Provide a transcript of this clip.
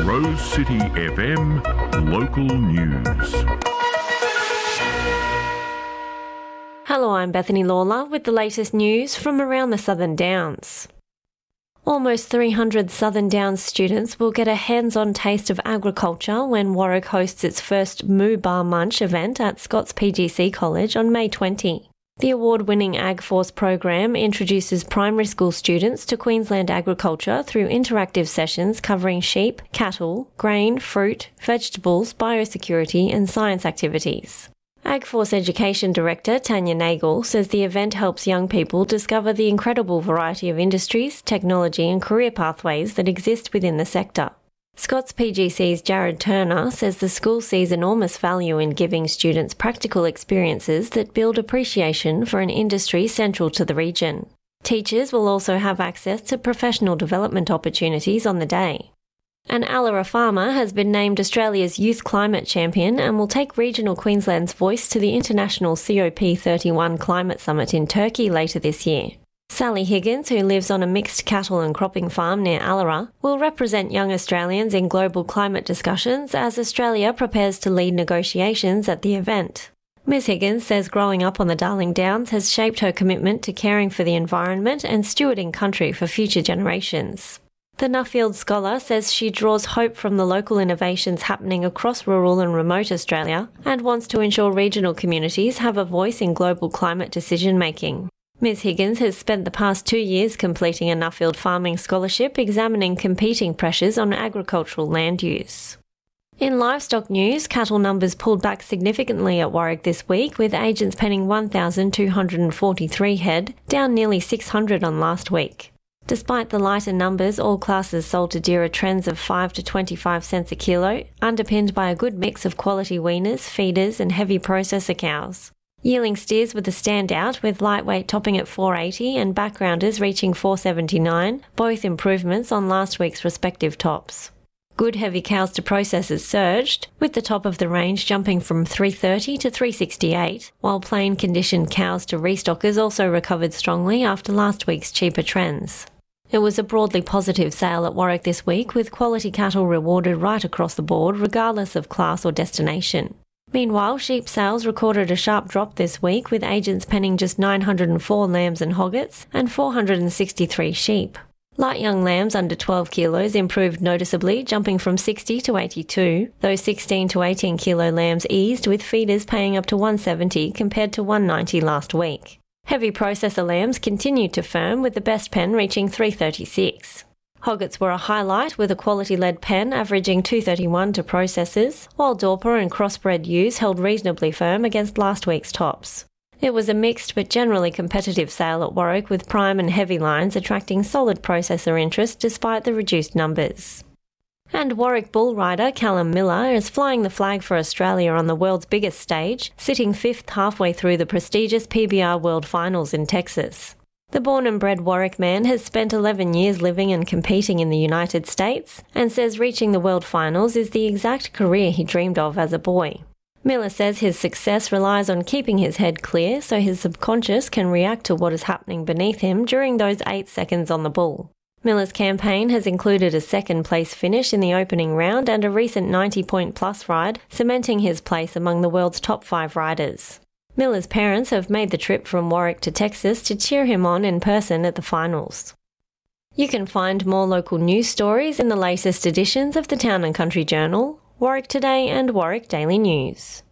Rose City FM Local News. Hello, I'm Bethany Lawler with the latest news from around the Southern Downs. Almost 300 Southern Downs students will get a hands-on taste of agriculture when Warwick hosts its first Moo Bar Munch event at Scott's PGC College on May 20. The award-winning AgForce program introduces primary school students to Queensland agriculture through interactive sessions covering sheep, cattle, grain, fruit, vegetables, biosecurity and science activities. AgForce Education Director Tanya Nagel says the event helps young people discover the incredible variety of industries, technology and career pathways that exist within the sector. Scott's PGC's Jared Turner says the school sees enormous value in giving students practical experiences that build appreciation for an industry central to the region. Teachers will also have access to professional development opportunities on the day. An Allara farmer has been named Australia's Youth Climate Champion and will take regional Queensland's voice to the International COP31 Climate Summit in Turkey later this year. Sally Higgins, who lives on a mixed cattle and cropping farm near Allara, will represent young Australians in global climate discussions as Australia prepares to lead negotiations at the event. Ms Higgins says growing up on the Darling Downs has shaped her commitment to caring for the environment and stewarding country for future generations. The Nuffield scholar says she draws hope from the local innovations happening across rural and remote Australia and wants to ensure regional communities have a voice in global climate decision-making. Ms Higgins has spent the past 2 years completing a Nuffield farming scholarship examining competing pressures on agricultural land use. In livestock news, cattle numbers pulled back significantly at Warwick this week, with agents penning 1,243 head, down nearly 600 on last week. Despite the lighter numbers, all classes sold to dearer trends of 5 to 25 cents a kilo, underpinned by a good mix of quality weaners, feeders and heavy processor cows. Yearling steers were the standout, with lightweight topping at 480 and backgrounders reaching 479, both improvements on last week's respective tops. Good heavy cows to processors surged, with the top of the range jumping from 330 to 368, while plain conditioned cows to restockers also recovered strongly after last week's cheaper trends. It was a broadly positive sale at Warwick this week, with quality cattle rewarded right across the board regardless of class or destination. Meanwhile, sheep sales recorded a sharp drop this week, with agents penning just 904 lambs and hoggets and 463 sheep. Light young lambs under 12 kilos improved noticeably, jumping from 60 to 82, though 16 to 18 kilo lambs eased, with feeders paying up to 170 compared to 190 last week. Heavy processor lambs continued to firm, with the best pen reaching 336. Hoggets were a highlight, with a quality-led pen averaging 231 to processors, while Dorper and crossbred ewes held reasonably firm against last week's tops. It was a mixed but generally competitive sale at Warwick, with prime and heavy lines attracting solid processor interest despite the reduced numbers. And Warwick bull rider Callum Miller is flying the flag for Australia on the world's biggest stage, sitting fifth halfway through the prestigious PBR World Finals in Texas. The born and bred Warwick man has spent 11 years living and competing in the United States and says reaching the World Finals is the exact career he dreamed of as a boy. Miller says his success relies on keeping his head clear so his subconscious can react to what is happening beneath him during those 8 seconds on the bull. Miller's campaign has included a second-place finish in the opening round and a recent 90-point-plus ride, cementing his place among the world's top 5 riders. Miller's parents have made the trip from Warwick to Texas to cheer him on in person at the finals. You can find more local news stories in the latest editions of the Town and Country Journal, Warwick Today and Warwick Daily News.